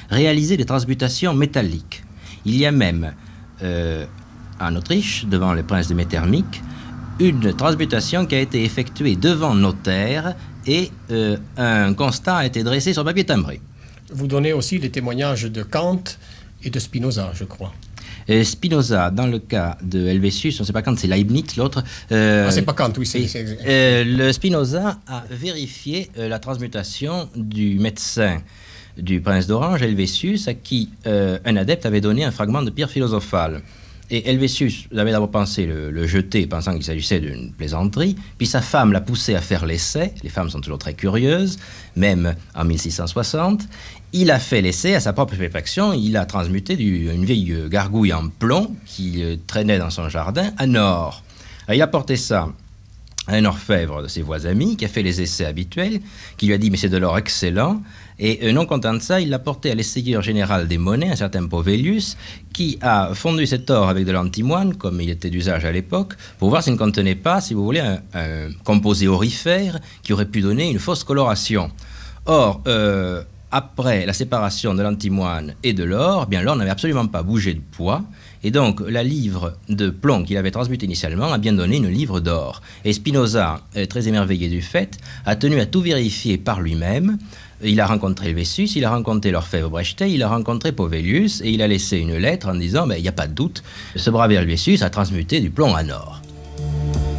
réalisé des transmutations métalliques. Il y a même, en Autriche, devant le prince de Metternich, une transmutation qui a été effectuée devant notaire et un constat a été dressé sur papier timbré. Vous donnez aussi les témoignages de Kant et de Spinoza, je crois. Spinoza, dans le cas de Helvétius, on ne sait pas Kant, c'est Leibniz, l'autre. C'est pas Kant, oui. Le Spinoza a vérifié la transmutation du médecin du prince d'Orange, Helvétius, à qui un adepte avait donné un fragment de pierre philosophale. Et Helvétius avait d'abord pensé le jeter, pensant qu'il s'agissait d'une plaisanterie. Puis sa femme l'a poussé à faire l'essai. Les femmes sont toujours très curieuses, même en 1660. Il a fait l'essai à sa propre stupéfaction. Il a transmuté une vieille gargouille en plomb qui traînait dans son jardin en or. Alors, il a porté ça à un orfèvre de ses voix amis qui a fait les essais habituels, qui lui a dit « mais c'est de l'or excellent ». Et non content de ça, il l'a porté à l'essayeur général des monnaies, un certain Povelius, qui a fondu cet or avec de l'antimoine, comme il était d'usage à l'époque, pour voir s'il ne contenait pas, si vous voulez, un composé aurifère qui aurait pu donner une fausse coloration. Or, après la séparation de l'antimoine et de l'or, bien l'or n'avait absolument pas bougé de poids, et donc la livre de plomb qu'il avait transmutée initialement a bien donné une livre d'or. Et Spinoza, très émerveillé du fait, a tenu à tout vérifier par lui-même. Il a rencontré Helvétius, il a rencontré l'orfèvre Brechet, il a rencontré Povelius, et il a laissé une lettre en disant « il n'y a pas de doute, ce brave Helvétius a transmuté du plomb en or ».